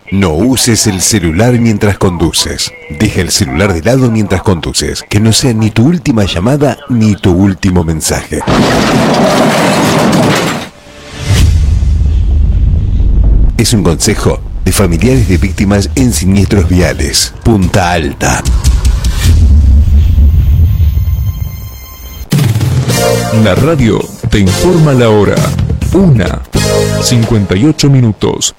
No uses el celular mientras conduces. Deja el celular de lado mientras conduces. Que no sea ni tu última llamada ni tu último mensaje. Es un consejo de familiares de víctimas en siniestros viales. Punta Alta. La radio te informa la hora. 1:58.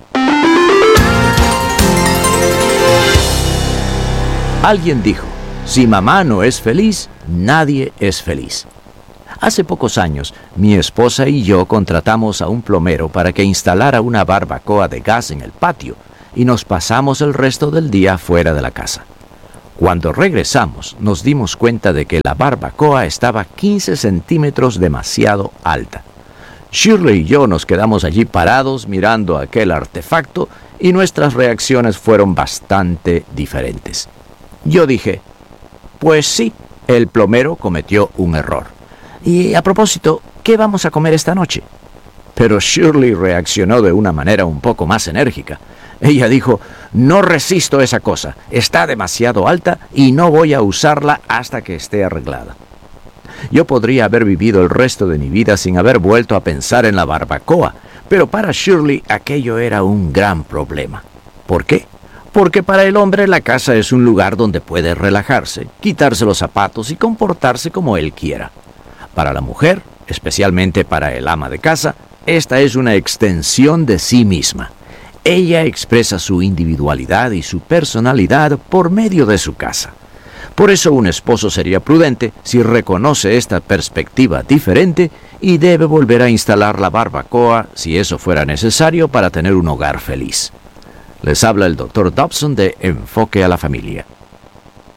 Alguien dijo, si mamá no es feliz, nadie es feliz. Hace pocos años, mi esposa y yo contratamos a un plomero para que instalara una barbacoa de gas en el patio y nos pasamos el resto del día fuera de la casa. Cuando regresamos, nos dimos cuenta de que la barbacoa estaba 15 centímetros demasiado alta. Shirley y yo nos quedamos allí parados mirando aquel artefacto y nuestras reacciones fueron bastante diferentes. Yo dije, pues sí, el plomero cometió un error. Y a propósito, ¿qué vamos a comer esta noche? Pero Shirley reaccionó de una manera un poco más enérgica. Ella dijo, no resisto esa cosa, está demasiado alta y no voy a usarla hasta que esté arreglada. Yo podría haber vivido el resto de mi vida sin haber vuelto a pensar en la barbacoa, pero para Shirley aquello era un gran problema. ¿Por qué? Porque para el hombre la casa es un lugar donde puede relajarse, quitarse los zapatos y comportarse como él quiera. Para la mujer, especialmente para el ama de casa, esta es una extensión de sí misma. Ella expresa su individualidad y su personalidad por medio de su casa. Por eso un esposo sería prudente si reconoce esta perspectiva diferente y debe volver a instalar la barbacoa si eso fuera necesario para tener un hogar feliz. Les habla el Dr. Dobson de Enfoque a la Familia.